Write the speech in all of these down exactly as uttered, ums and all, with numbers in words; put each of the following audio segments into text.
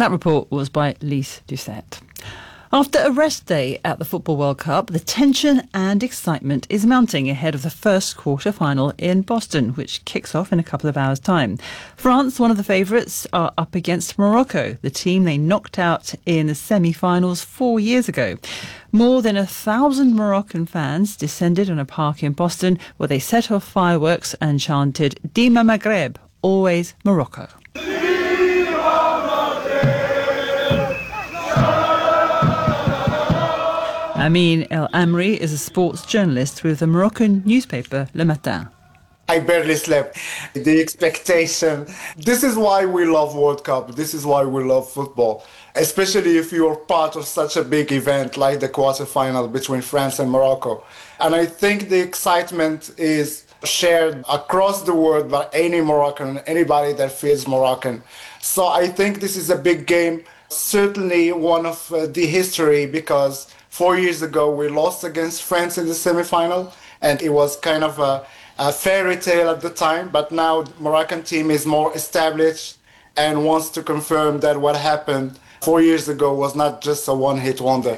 That report was by Lise Doucette. After a rest day at the Football World Cup, the tension and excitement is mounting ahead of the first quarter-final in Boston, which kicks off in a couple of hours' time. France, one of the favourites, are up against Morocco, the team they knocked out in the semi-finals four years ago. More than a thousand Moroccan fans descended on a park in Boston where they set off fireworks and chanted Dima Maghreb, always Morocco. Amin El Amri is a sports journalist with the Moroccan newspaper Le Matin. I barely slept. The expectation. This is why we love World Cup. This is why we love football. Especially if you're part of such a big event like the quarterfinal between France and Morocco. And I think the excitement is shared across the world by any Moroccan, anybody that feels Moroccan. So I think this is a big game. Certainly one of uh, the history, because four years ago we lost against France in the semi-final, and it was kind of a, a fairy tale at the time. But now the Moroccan team is more established and wants to confirm that what happened four years ago was not just a one-hit wonder.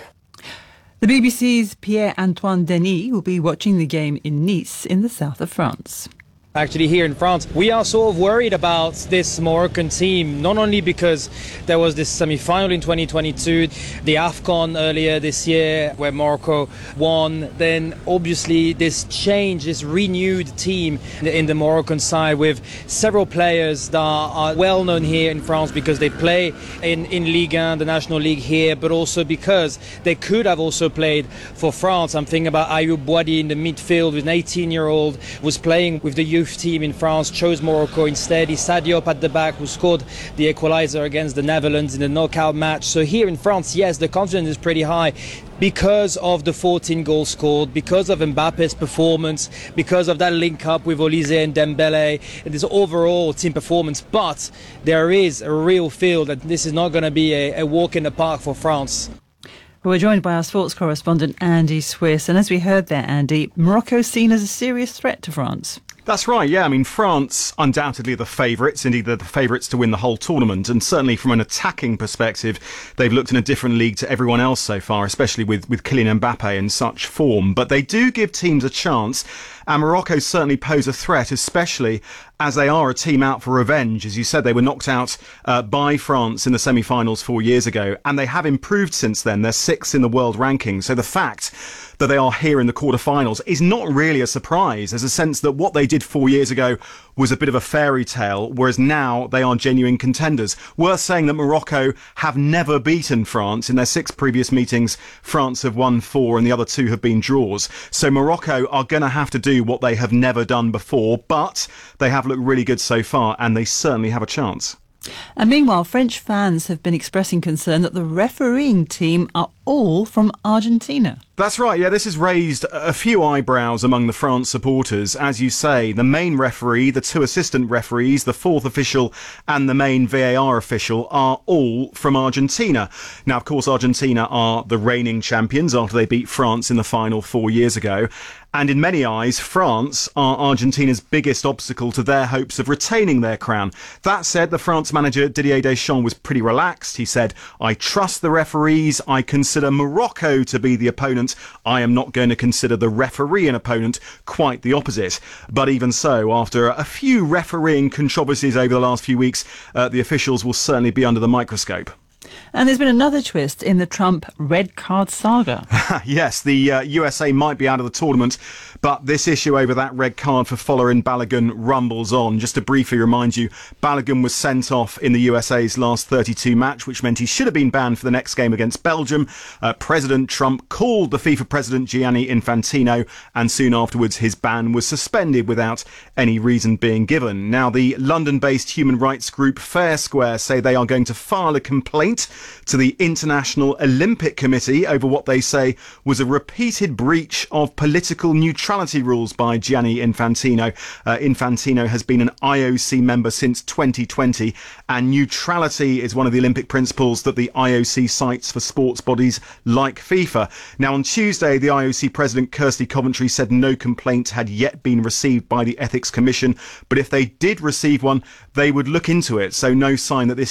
The B B C's Pierre-Antoine Denis will be watching the game in Nice in the south of France. Actually, here in France, we are sort of worried about this Moroccan team, not only because there was this semi-final in twenty twenty-two, the AFCON earlier this year where Morocco won, then obviously this change, this renewed team in the Moroccan side with several players that are well known here in France because they play in, in Ligue one, the National League here, but also because they could have also played for France. I'm thinking about Ayoub Boadi in the midfield, with an eighteen year old, was playing with the youth team in France, chose Morocco instead. He Sadio at the back, who scored the equalizer against the Netherlands in the knockout match. So here in France, yes, the confidence is pretty high because of the fourteen goals scored, because of Mbappe's performance, because of that link up with Olise and Dembele, and this overall team performance. But there is a real feel that this is not going to be a, a walk in the park for France. We're joined by our sports correspondent Andy Swiss, and as we heard there, Andy, Morocco is seen as a serious threat to France. That's right, yeah. I mean, France undoubtedly are the favourites, indeed they're the favourites to win the whole tournament, and certainly from an attacking perspective, they've looked in a different league to everyone else so far, especially with, with Kylian Mbappe in such form. But they do give teams a chance, and Morocco certainly pose a threat, especially as they are a team out for revenge. As you said, they were knocked out uh, by France in the semi-finals four years ago, and they have improved since then. They're sixth in the world ranking, so the fact that they are here in the quarterfinals is not really a surprise. There's a sense that what they did four years ago was a bit of a fairy tale, whereas now they are genuine contenders. Worth saying that Morocco have never beaten France. In their six previous meetings, France have won four and the other two have been draws. So Morocco are going to have to do what they have never done before, but they have looked really good so far and they certainly have a chance. And meanwhile, French fans have been expressing concern that the refereeing team are all from Argentina. That's right, yeah, this has raised a few eyebrows among the France supporters. As you say, the main referee, the two assistant referees, the fourth official and the main V A R official are all from Argentina. Now, of course, Argentina are the reigning champions after they beat France in the final four years ago. And in many eyes, France are Argentina's biggest obstacle to their hopes of retaining their crown. That said, the France manager Didier Deschamps was pretty relaxed. He said, "I trust the referees. I consider Morocco to be the opponent. I am not going to consider the referee an opponent. Quite the opposite." But even so, after a few refereeing controversies over the last few weeks, uh, the officials will certainly be under the microscope. And there's been another twist in the Trump red card saga. Yes, the uh, U S A might be out of the tournament, but this issue over that red card for Folarin Balogun rumbles on. Just to briefly remind you, Balogun was sent off in the U S A's last thirty-two match, which meant he should have been banned for the next game against Belgium. Uh, President Trump called the FIFA president Gianni Infantino, and soon afterwards his ban was suspended without any reason being given. Now, the London-based human rights group Fair Square say they are going to file a complaint to the International Olympic Committee over what they say was a repeated breach of political neutrality rules by Gianni Infantino. Uh, Infantino has been an I O C member since twenty twenty, and neutrality is one of the Olympic principles that the I O C cites for sports bodies like FIFA. Now, on Tuesday, the I O C president Kirsty Coventry said no complaint had yet been received by the Ethics Commission, but if they did receive one, they would look into it. So no sign that this issue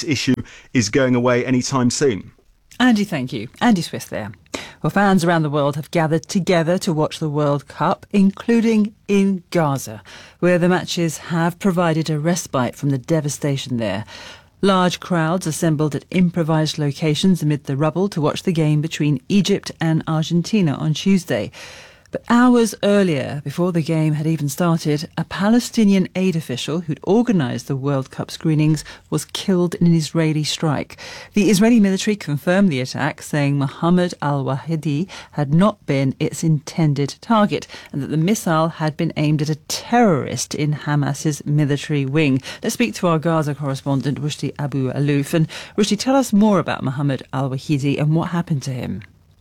is going away anytime soon. Andy, thank you. Andy Swiss there. Well, fans around the world have gathered together to watch the World Cup, including in Gaza, where the matches have provided a respite from the devastation there. Large crowds assembled at improvised locations amid the rubble to watch the game between Egypt and Argentina on Tuesday. But hours earlier, before the game had even started, a Palestinian aid official who'd organised the World Cup screenings was killed in an Israeli strike. The Israeli military confirmed the attack, saying Mohammed al-Wahidi had not been its intended target and that the missile had been aimed at a terrorist in Hamas's military wing. Let's speak to our Gaza correspondent, Rushdi Abu Alouf. And Rushdi, tell us more about Mohammed al-Wahidi and what happened to him.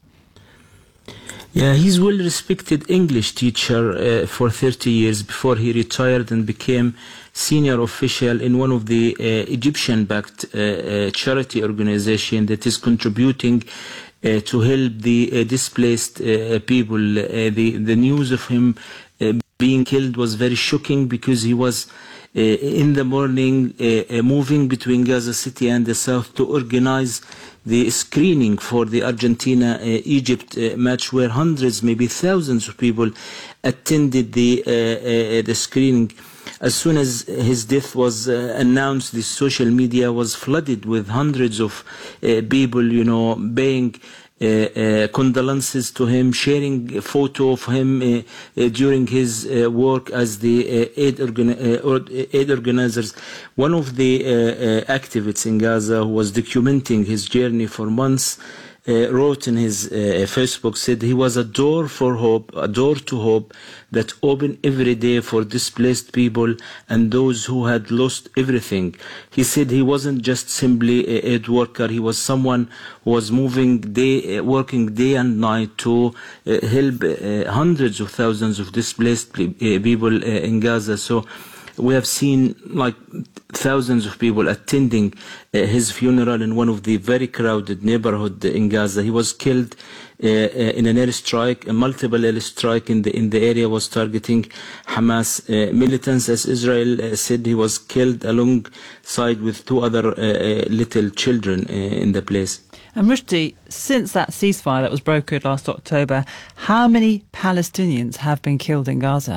Yeah, he's a well-respected English teacher uh, for thirty years before he retired and became senior official in one of the uh, Egyptian-backed uh, uh, charity organization that is contributing uh, to help the uh, displaced uh, people. Uh, the, the news of him uh, being killed was very shocking because he was uh, in the morning uh, uh, moving between Gaza City and the south to organize the screening for the Argentina-Egypt uh, match, where hundreds, maybe thousands of people attended the uh, uh, the screening. As soon as his death was uh, announced, the social media was flooded with hundreds of uh, people, you know, paying Uh, uh, condolences to him, sharing a photo of him uh, uh, during his uh, work as the uh, aid, organi- uh, or, uh, aid organizers. One of the uh, uh, activists in Gaza who was documenting his journey for months uh, wrote in his uh, Facebook, said he was a door for hope, a door to hope that opened every day for displaced people and those who had lost everything. He said he wasn't just simply a aid worker, he was someone who was moving day, uh, working day and night to uh, help uh, hundreds of thousands of displaced uh, people uh, in Gaza. So we have seen like thousands of people attending uh, his funeral in one of the very crowded neighborhood in Gaza. He was killed uh, uh, in an airstrike. A multiple airstrike in the in the area was targeting Hamas uh, militants. As Israel uh, said, he was killed alongside with two other uh, uh, little children uh, in the place. And Rushdi, since that ceasefire that was brokered last October, how many Palestinians have been killed in Gaza?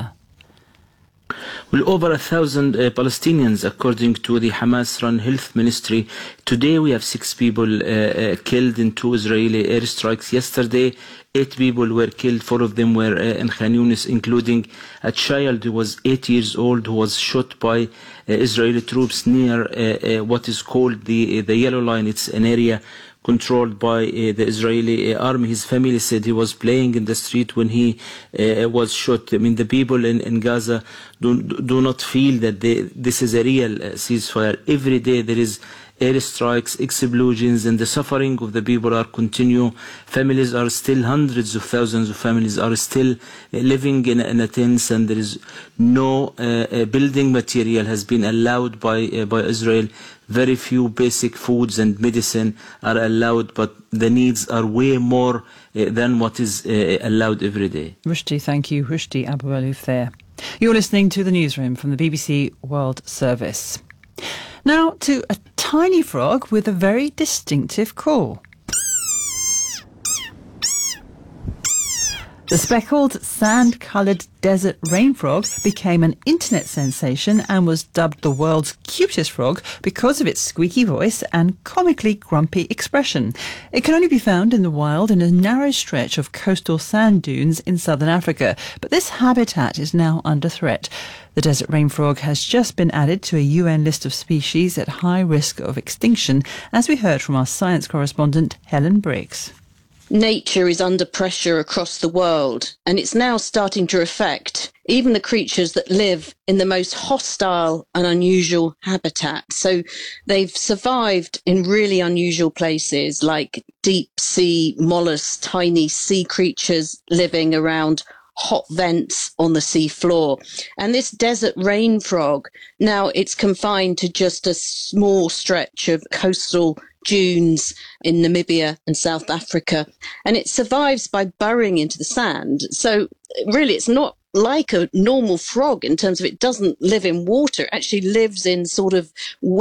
Well, over a thousand uh, Palestinians, according to the Hamas-run health ministry. Today we have six people uh, uh, killed in two Israeli airstrikes. Yesterday, eight people were killed. Four of them were uh, in Khan Yunis, including a child who was eight years old who was shot by uh, Israeli troops near uh, uh, what is called the, uh, the Yellow Line. It's an area controlled by uh, the Israeli uh, army. His family said he was playing in the street when he uh, was shot. I mean, the people in, in Gaza do, do not feel that they, this is a real uh, ceasefire. Every day there is airstrikes, explosions, and the suffering of the people are continue. Families are still, hundreds of thousands of families are still uh, living in, in a tents, and there is no uh, uh, building material has been allowed by uh, by Israel. Very few basic foods and medicine are allowed, but the needs are way more uh, than what is uh, allowed every day. Rushdi, thank you. Rushdi Abu Alouf there. You're listening to the newsroom from the B B C World Service. Now to a tiny frog with a very distinctive call. The speckled, sand-coloured desert rain frog became an internet sensation and was dubbed the world's cutest frog because of its squeaky voice and comically grumpy expression. It can only be found in the wild in a narrow stretch of coastal sand dunes in southern Africa, but this habitat is now under threat. The desert rain frog has just been added to a U N list of species at high risk of extinction, as we heard from our science correspondent Helen Briggs. Nature is under pressure across the world, and it's now starting to affect even the creatures that live in the most hostile and unusual habitat. So they've survived in really unusual places like deep sea mollusks, tiny sea creatures living around hot vents on the sea floor. And this desert rain frog, now it's confined to just a small stretch of coastal dunes in Namibia and South Africa, and it survives by burrowing into the sand. So really it's not like a normal frog in terms of it doesn't live in water. It actually lives in sort of wet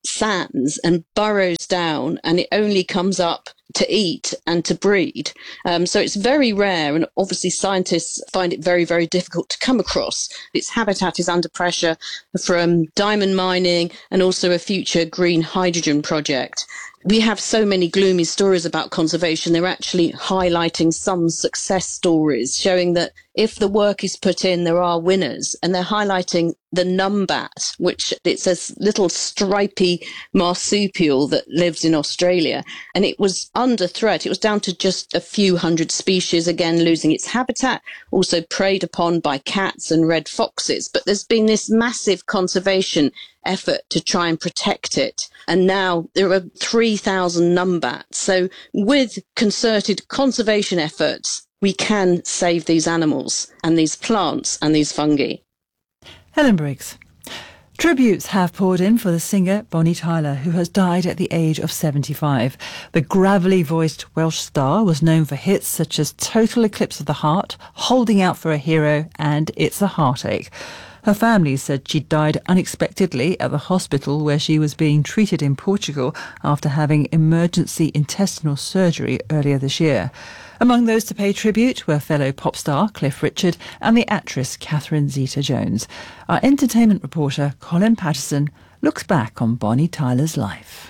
sands and burrows down, and it only comes up to eat and to breed. Um, so it's very rare, and obviously scientists find it very, very difficult to come across. Its habitat is under pressure from diamond mining and also a future green hydrogen project. We have so many gloomy stories about conservation. They're actually highlighting some success stories, showing that if the work is put in, there are winners. And they're highlighting the numbat, which it's a little stripy marsupial that lives in Australia. And it was under threat. It was down to just a few hundred species, again, losing its habitat, also preyed upon by cats and red foxes. But there's been this massive conservation effort to try and protect it. And now there are three thousand numbats. So with concerted conservation efforts, we can save these animals and these plants and these fungi. Helen Briggs. Tributes have poured in for the singer Bonnie Tyler, who has died at the age of seventy-five. The gravelly-voiced Welsh star was known for hits such as Total Eclipse of the Heart, Holding Out for a Hero and It's a Heartache. Her family said she died unexpectedly at the hospital where she was being treated in Portugal after having emergency intestinal surgery earlier this year. Among those to pay tribute were fellow pop star Cliff Richard and the actress Catherine Zeta-Jones. Our entertainment reporter Colin Patterson looks back on Bonnie Tyler's life.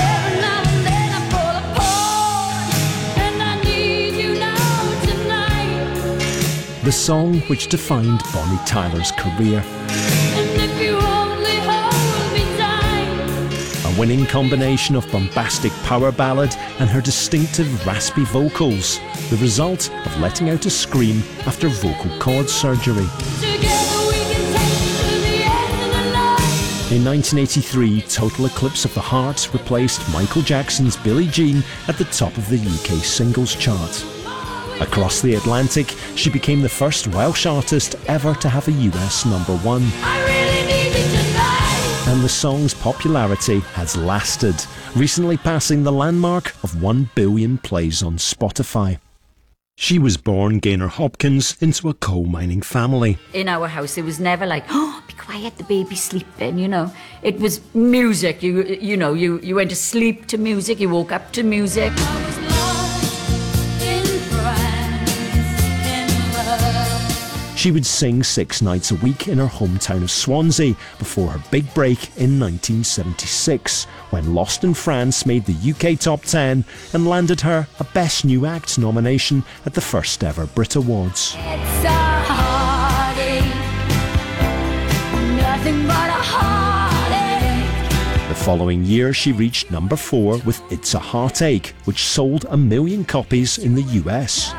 The song which defined Bonnie Tyler's career. A winning combination of bombastic power ballad and her distinctive raspy vocals, the result of letting out a scream after vocal cord surgery. In nineteen eighty-three, Total Eclipse of the Heart replaced Michael Jackson's Billie Jean at the top of the U K singles chart. Across the Atlantic, she became the first Welsh artist ever to have a U S number one. I really need you tonight. And the song's popularity has lasted, recently passing the landmark of one billion plays on Spotify. She was born Gaynor Hopkins into a coal mining family. In our house, it was never like, oh, be quiet, the baby's sleeping, you know. It was music. You you know, you, you went to sleep to music, you woke up to music. She would sing six nights a week in her hometown of Swansea before her big break in nineteen seventy-six, when Lost in France made the U K top ten and landed her a Best New Act nomination at the first ever Brit Awards. It's a heartache, nothing but a heartache. The following year she reached number four with It's a Heartache, which sold a million copies in the U S.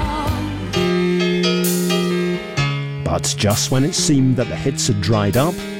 But just when it seemed that the hits had dried up,